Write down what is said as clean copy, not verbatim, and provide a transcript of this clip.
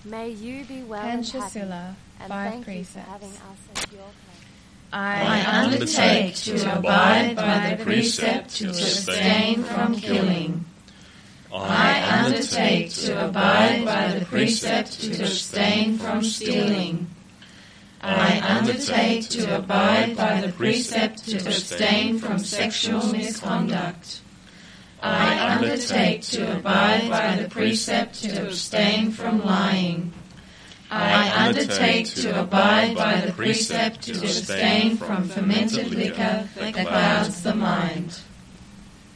May you be well Panchasila, and 5 thank precepts. you for having us at your place. I undertake to abide by the precept to abstain from killing. I undertake to abide by the precept to abstain from stealing. I undertake to abide by the precept to abstain from sexual misconduct. I undertake to abide by the precept to abstain from lying. I undertake to abide by the precept to abstain from fermented liquor that clouds the mind.